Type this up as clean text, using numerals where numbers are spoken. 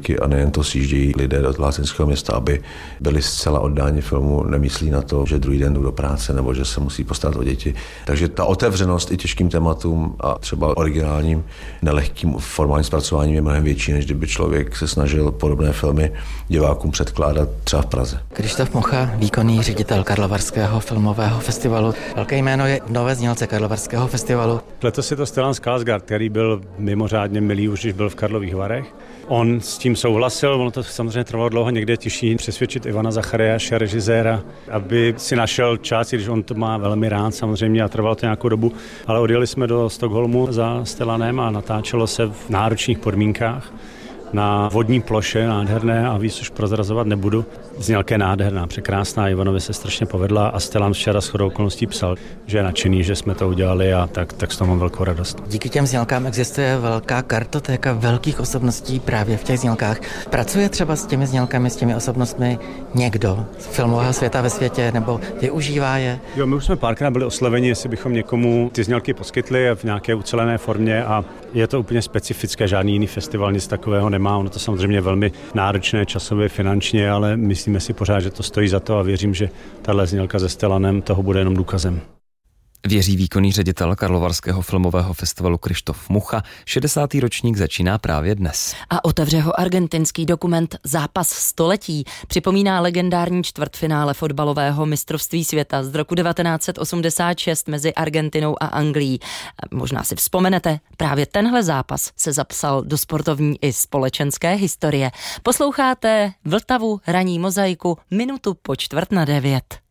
podmínky a nejen to sjíždějí lidé do lázeňského města, aby byli zcela oddáni filmu, nemyslí na to, že druhý den jdou do práce nebo že se musí postarat o děti. Takže ta otevřenost i těžkým tématům a třeba originálním, nelehkým formálním zpracováním je mnohem větší, než kdyby člověk se snažil podobné filmy divákům předkládat třeba v Praze. Krištof Mucha, výkonný ředitel Karlovarského filmového festivalu. Velké jméno je v nové znělce Karlovarského festivalu. Letos je to Stellan Skarsgård, který byl mimořádně milý, už když byl v Karlových Varech. On s tím souhlasil, ono to samozřejmě trvalo dlouho, někde je těžší přesvědčit Ivana Zachariáše, režiséra, aby si našel čas, když on to má velmi rád samozřejmě a trvalo to nějakou dobu, ale odjeli jsme do Stockholmu za Stellanem a natáčelo se v náročných podmínkách na vodní ploše nádherné a víc už prozrazovat nebudu. Znělka je nádherná, překrásná, Ivanovi se strašně povedla a Stellan včera shodou okolností psal, že je nadšený, že jsme to udělali a tak z toho mám velkou radost. Díky těm znělkám existuje velká kartotéka velkých osobností právě v těch znělkách. Pracuje třeba s těmi znělkami, s těmi osobnostmi někdo z filmového světa ve světě nebo využívá je? Jo, my už jsme párkrát byli osloveni, jestli bychom někomu ty znělky poskytli v nějaké ucelené formě a je to úplně specifické, žádný jiný festival nic takového nemá. Ono to samozřejmě velmi náročné časově, finančně, ale myslíme si pořád, že to stojí za to a věřím, že tahle znělka se Stellanem toho bude jenom důkazem. Věří výkonný ředitel Karlovarského filmového festivalu Krištof Mucha. 60. ročník začíná právě dnes. A otevře ho argentinský dokument Zápas století. Připomíná legendární čtvrtfinále fotbalového mistrovství světa z roku 1986 mezi Argentinou a Anglií. Možná si vzpomenete, právě tenhle zápas se zapsal do sportovní i společenské historie. Posloucháte Vltavu ranní mozaiku minutu po 8:45.